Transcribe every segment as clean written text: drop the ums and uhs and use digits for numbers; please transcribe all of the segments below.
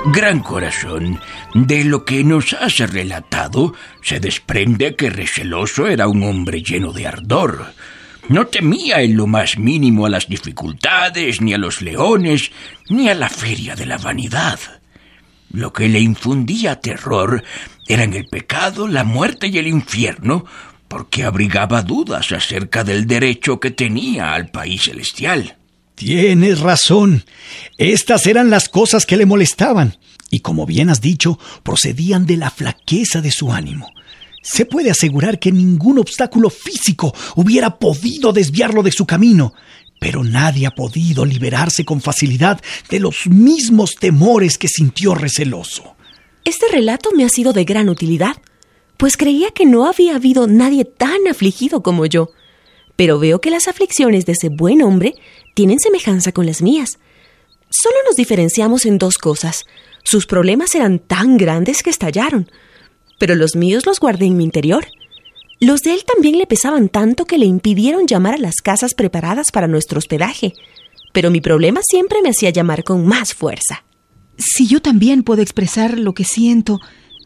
Gran corazón, de lo que nos has relatado, se desprende que Receloso era un hombre lleno de ardor. No temía en lo más mínimo a las dificultades, ni a los leones, ni a la feria de la vanidad. Lo que le infundía terror eran el pecado, la muerte y el infierno, porque abrigaba dudas acerca del derecho que tenía al país celestial. Tienes razón. Estas eran las cosas que le molestaban, y como bien has dicho, procedían de la flaqueza de su ánimo. Se puede asegurar que ningún obstáculo físico hubiera podido desviarlo de su camino, pero nadie ha podido liberarse con facilidad de los mismos temores que sintió Receloso. Este relato me ha sido de gran utilidad, pues creía que no había habido nadie tan afligido como yo. Pero veo que las aflicciones de ese buen hombre tienen semejanza con las mías. Solo nos diferenciamos en dos cosas. Sus problemas eran tan grandes que estallaron, pero los míos los guardé en mi interior. Los de él también le pesaban tanto que le impidieron llamar a las casas preparadas para nuestro hospedaje, pero mi problema siempre me hacía llamar con más fuerza. Si yo también puedo expresar lo que siento,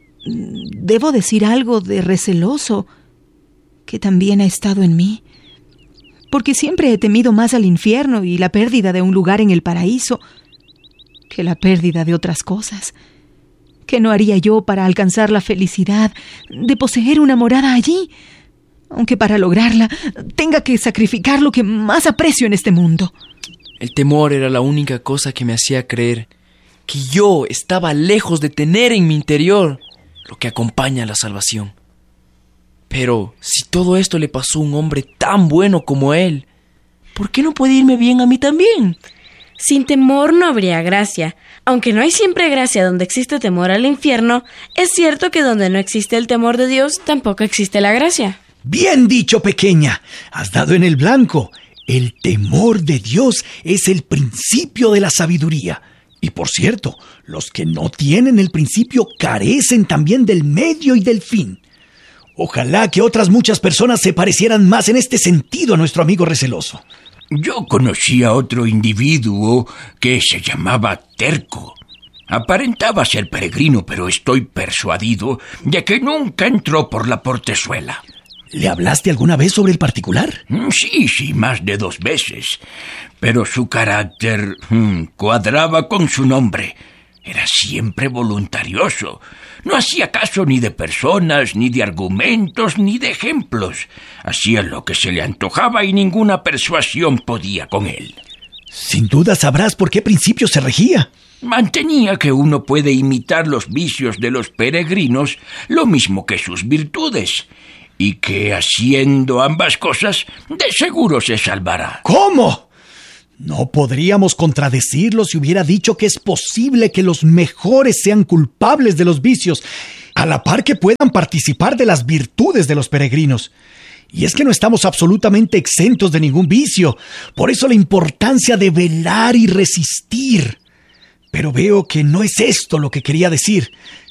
debo decir algo de Receloso, que también ha estado en mí, porque siempre he temido más al infierno y la pérdida de un lugar en el paraíso que la pérdida de otras cosas. ¿Qué no haría yo para alcanzar la felicidad de poseer una morada allí? Aunque para lograrla tenga que sacrificar lo que más aprecio en este mundo. El temor era la única cosa que me hacía creer que yo estaba lejos de tener en mi interior lo que acompaña a la salvación. Pero si todo esto le pasó a un hombre tan bueno como él, ¿por qué no puede irme bien a mí también? Sin temor no habría gracia. Aunque no hay siempre gracia donde existe temor al infierno, es cierto que donde no existe el temor de Dios, tampoco existe la gracia. Bien dicho, pequeña. Has dado en el blanco. El temor de Dios es el principio de la sabiduría. Y por cierto, los que no tienen el principio carecen también del medio y del fin. Ojalá que otras muchas personas se parecieran más en este sentido a nuestro amigo Receloso. Yo conocí a otro individuo que se llamaba Terco. Aparentaba ser peregrino, pero estoy persuadido de que nunca entró por la portezuela. ¿Le hablaste alguna vez sobre el particular? Sí, más de 2 veces. Pero su carácter cuadraba con su nombre. Era siempre voluntarioso. No hacía caso ni de personas, ni de argumentos, ni de ejemplos. Hacía lo que se le antojaba y ninguna persuasión podía con él. Sin duda sabrás por qué principio se regía. Mantenía que uno puede imitar los vicios de los peregrinos lo mismo que sus virtudes, y que haciendo ambas cosas de seguro se salvará. ¿Cómo? No podríamos contradecirlo si hubiera dicho que es posible que los mejores sean culpables de los vicios, a la par que puedan participar de las virtudes de los peregrinos. Y es que no estamos absolutamente exentos de ningún vicio, por eso la importancia de velar y resistir. Pero veo que no es esto lo que quería decir,